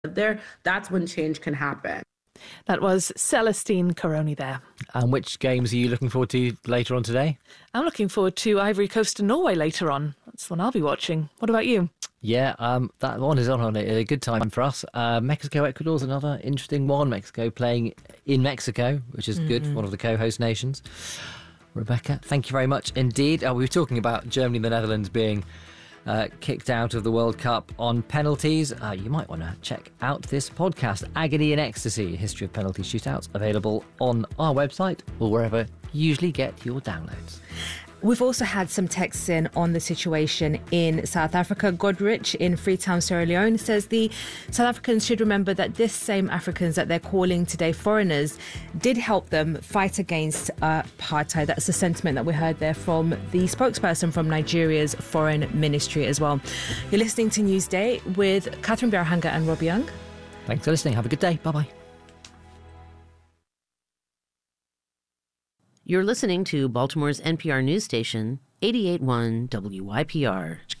there, that's when change can happen. That was Celestine Caroni there. And which games are you looking forward to later on today? I'm looking forward to Ivory Coast and Norway later on. That's the one I'll be watching. What about you? Yeah, that one is on a good time for us. Mexico, Ecuador's another interesting one. Mexico playing in Mexico, which is good, one of the co-host nations. Rebecca, thank you very much indeed. We were talking about Germany and the Netherlands being kicked out of the World Cup on penalties. You might want to check out this podcast, Agony and Ecstasy, History of Penalty Shootouts, available on our website or wherever you usually get your downloads. We've also had some texts in on the situation in South Africa. Godrich in Freetown, Sierra Leone says the South Africans should remember that this same Africans that they're calling today foreigners did help them fight against apartheid. That's the sentiment that we heard there from the spokesperson from Nigeria's foreign ministry as well. You're listening to Newsday with Catherine Biarhanga and Rob Young. Thanks for listening. Have a good day. Bye-bye. You're listening to Baltimore's NPR news station, 88.1 WYPR.